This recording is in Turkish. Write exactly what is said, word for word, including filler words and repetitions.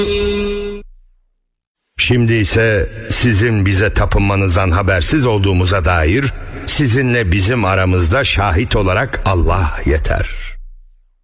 Şimdi ise sizin bize tapınmanızdan habersiz olduğumuza dair sizinle bizim aramızda şahit olarak Allah yeter.